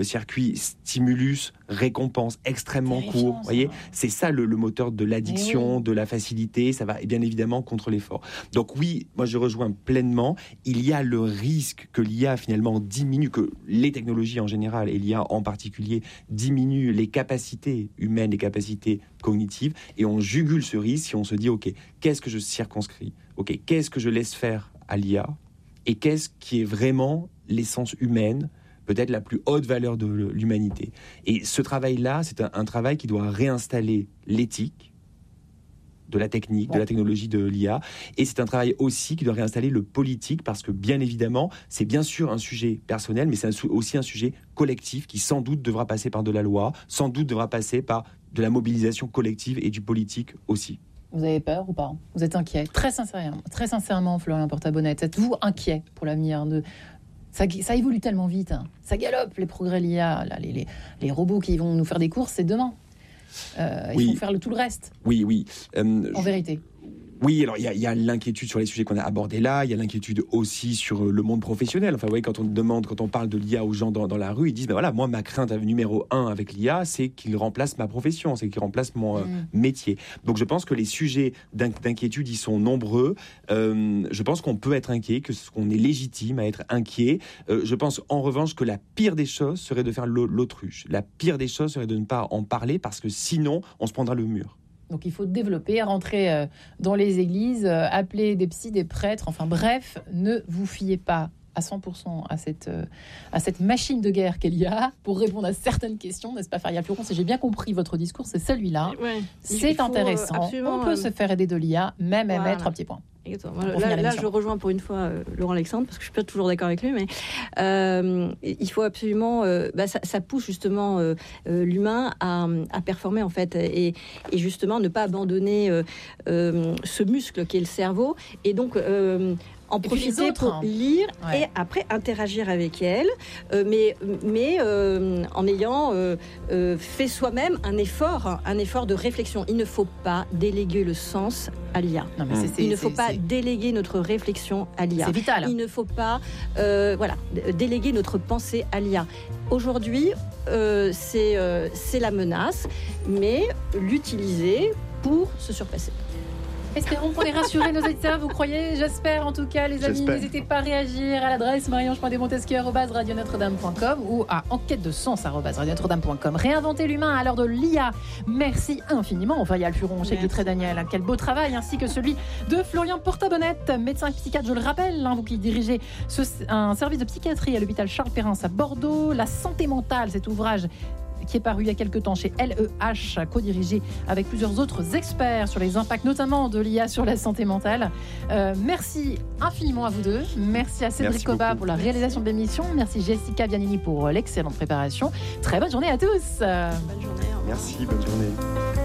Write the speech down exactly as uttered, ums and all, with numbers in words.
euh, circuit stimulus, récompense extrêmement court. Vous voyez, c'est ça le, le moteur de l'addiction, oui. de la facilité. Ça va bien évidemment contre l'effort. Donc oui, moi je rejoins pleinement. Il y a le risque que l'I A finalement diminue, que les technologies en général et l'I A en particulier diminuent les capacités humaines, les capacités cognitives, et on jugule ce risque si on se dit ok, qu'est-ce que je circonscris, ok, qu'est-ce que je laisse faire à l'I A, et qu'est-ce qui est vraiment l'essence humaine, peut-être la plus haute valeur de l'humanité. Et ce travail-là, c'est un, un travail qui doit réinstaller l'éthique de la technique, ouais. de la technologie de l'I A, et c'est un travail aussi qui doit réinstaller le politique, parce que bien évidemment, c'est bien sûr un sujet personnel, mais c'est un, aussi un sujet collectif qui sans doute devra passer par de la loi, sans doute devra passer par de la mobilisation collective et du politique aussi. Vous avez peur ou pas ? Vous êtes inquiet ? Très sincèrement, très sincèrement, Florian Porta-Bonnette, êtes-vous inquiet pour l'avenir de... Ça, ça évolue tellement vite, hein. Ça galope, les progrès de l'I A, là, les, les, les robots qui vont nous faire des courses, c'est demain. Euh, oui. Il faut faire le, tout le reste. Oui, oui. Euh, en je... vérité. Oui, alors il y, y a l'inquiétude sur les sujets qu'on a abordés là, il y a l'inquiétude aussi sur le monde professionnel. Enfin, vous voyez, quand on demande, quand on parle de l'I A aux gens dans, dans la rue, ils disent, ben voilà, moi, ma crainte numéro un avec l'I A, c'est qu'il remplace ma profession, c'est qu'il remplace mon euh, mmh. métier. Donc, je pense que les sujets d'in- d'inquiétude, ils sont nombreux. Euh, je pense qu'on peut être inquiet, que qu'on est légitime à être inquiet. Euh, je pense, en revanche, que la pire des choses serait de faire l'autruche. La pire des choses serait de ne pas en parler, parce que sinon, on se prendra le mur. Donc il faut développer, rentrer euh, dans les églises, euh, appeler des psys, des prêtres, enfin bref, ne vous fiez pas à cent pour cent à cette, euh, à cette machine de guerre qu'elle y a pour répondre à certaines questions, n'est-ce pas, Faria Puron ? Si j'ai bien compris votre discours, c'est celui-là. Ouais, c'est intéressant. On peut euh... se faire aider de l'I A, même voilà. émettre trois petits points. Voilà, là, là je rejoins pour une fois euh, Laurent Alexandre, parce que je suis pas toujours d'accord avec lui, mais euh, il faut absolument, euh, bah, ça, ça pousse justement euh, euh, l'humain à, à performer en fait, et, et justement ne pas abandonner euh, euh, ce muscle qui est le cerveau, et donc euh, en et profiter autres, pour hein. lire ouais. et après interagir avec elle, euh, mais, mais euh, en ayant euh, euh, fait soi-même un effort, un effort de réflexion. Il ne faut pas déléguer le sens à l'I A. Non, mais c'est, c'est, Il ne faut c'est, pas c'est... déléguer notre réflexion à l'I A. C'est vital. Il ne faut pas euh, voilà, déléguer notre pensée à l'I A. Aujourd'hui, euh, c'est, euh, c'est la menace, mais l'utiliser pour se surpasser. Espérons qu'on ait rassuré nos auditeurs, vous croyez ? J'espère en tout cas, les amis. J'espère. N'hésitez pas à réagir à l'adresse mariange point desmontesquieu arobase radio notre dame point com ou à enquête de sens arobase radio notre dame point com. Réinventer l'humain à l'heure de l'I A. Merci infiniment, Faria Puron, chez Guitry Daniel. Quel beau travail, ainsi que celui de Florian Porta-Bonnette, médecin et psychiatre, je le rappelle, hein, vous qui dirigez ce, un service de psychiatrie à l'hôpital Charles Perrin à Bordeaux. La santé mentale, cet ouvrage qui est paru il y a quelques temps chez L E H, co-dirigé avec plusieurs autres experts sur les impacts notamment de l'I A sur la santé mentale. Euh, merci infiniment à vous deux. Merci à Cédric Koba pour la réalisation de l'émission. Merci Jessica Vianini pour l'excellente préparation. Très bonne journée à tous. Bonne journée. Merci, bonne journée.